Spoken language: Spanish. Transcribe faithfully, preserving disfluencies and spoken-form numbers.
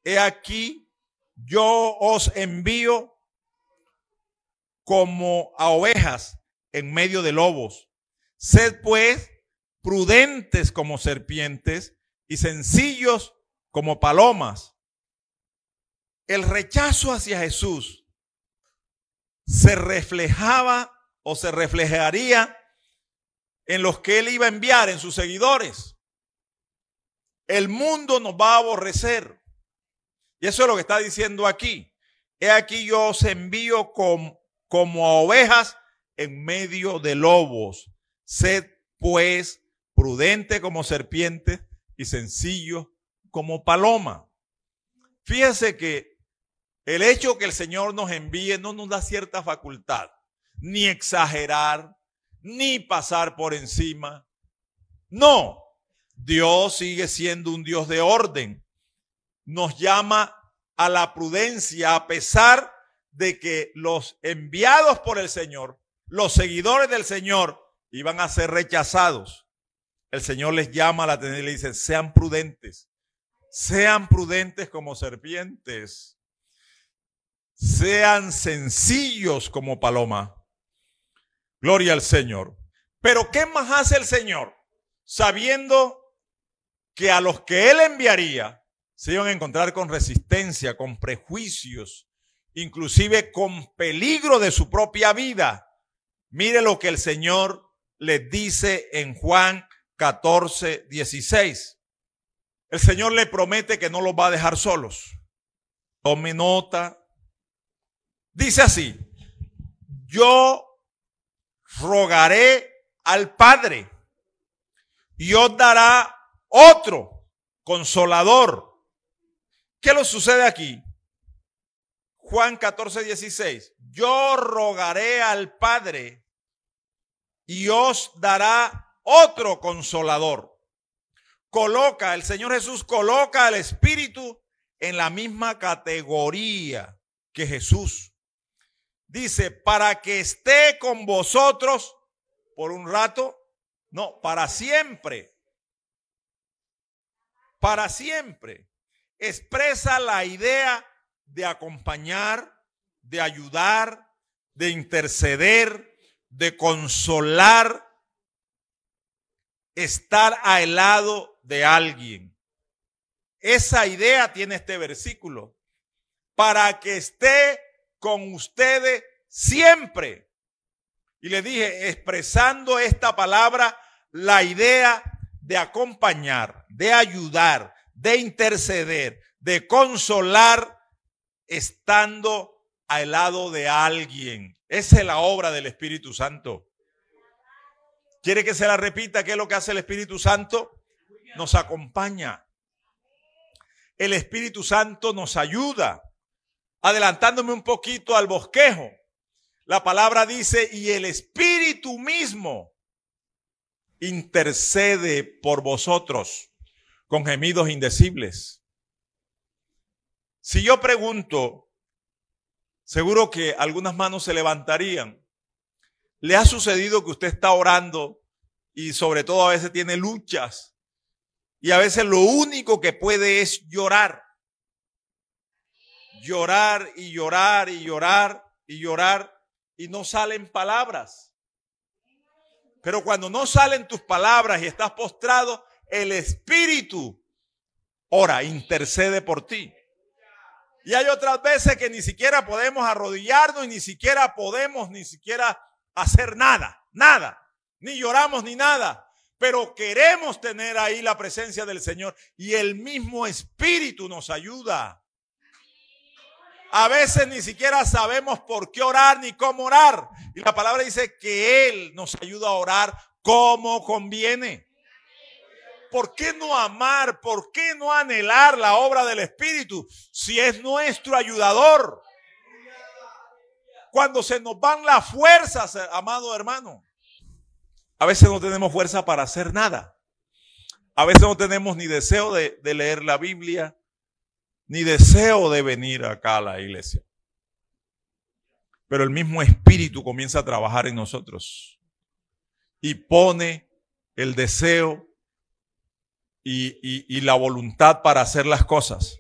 he aquí, yo os envío como a ovejas en medio de lobos. Sed pues prudentes como serpientes y sencillos como palomas. El rechazo hacia Jesús se reflejaba o se reflejaría en los que él iba a enviar, en sus seguidores. El mundo nos va a aborrecer. Y eso es lo que está diciendo aquí. He aquí yo os envío como, como a ovejas en medio de lobos. Sed pues prudente como serpiente y sencillo como paloma. Fíjese que el hecho que el Señor nos envíe no nos da cierta facultad, ni exagerar, ni pasar por encima. No, Dios sigue siendo un Dios de orden. Nos llama a la prudencia a pesar de que los enviados por el Señor, los seguidores del Señor, iban a ser rechazados. El Señor les llama a la atención y le dice, sean prudentes, sean prudentes como serpientes, sean sencillos como paloma. Gloria al Señor. Pero ¿qué más hace el Señor? Sabiendo que a los que Él enviaría se iban a encontrar con resistencia, con prejuicios, inclusive con peligro de su propia vida. Mire lo que el Señor les dice en Juan catorce, dieciséis. El Señor le promete que no los va a dejar solos. Tome nota. Dice así, yo rogaré al Padre y os dará otro consolador. ¿Qué le sucede aquí? Juan catorce, dieciséis. Yo rogaré al Padre y os dará otro consolador. Coloca, el Señor Jesús coloca al Espíritu en la misma categoría que Jesús. Dice, para que esté con vosotros por un rato, no, para siempre. Para siempre. Expresa la idea de acompañar, de ayudar, de interceder, de consolar, estar al lado de alguien. Esa idea tiene este versículo. Para que esté con ustedes siempre. Y le dije, expresando esta palabra, la idea de acompañar, de ayudar, de interceder, de consolar, estando al lado de alguien. Esa es la obra del Espíritu Santo. ¿Quiere que se la repita? ¿Qué es lo que hace el Espíritu Santo? Nos acompaña. El Espíritu Santo nos ayuda. Adelantándome un poquito al bosquejo, la palabra dice, y el Espíritu mismo intercede por vosotros con gemidos indecibles. Si yo pregunto, seguro que algunas manos se levantarían. ¿Le ha sucedido que usted está orando y sobre todo a veces tiene luchas y a veces lo único que puede es llorar? Llorar y llorar y llorar y llorar y no salen palabras. Pero cuando no salen tus palabras y estás postrado, el Espíritu ora, intercede por ti. Y hay otras veces que ni siquiera podemos arrodillarnos y ni siquiera podemos ni siquiera hacer nada, nada. Ni lloramos ni nada. Pero queremos tener ahí la presencia del Señor y el mismo Espíritu nos ayuda. A veces ni siquiera sabemos por qué orar ni cómo orar. Y la palabra dice que Él nos ayuda a orar como conviene. ¿Por qué no amar? ¿Por qué no anhelar la obra del Espíritu si es nuestro ayudador? Cuando se nos van las fuerzas, amado hermano. A veces no tenemos fuerza para hacer nada. A veces no tenemos ni deseo de, de leer la Biblia, ni deseo de venir acá a la iglesia. Pero el mismo Espíritu comienza a trabajar en nosotros y pone el deseo y, y, y la voluntad para hacer las cosas.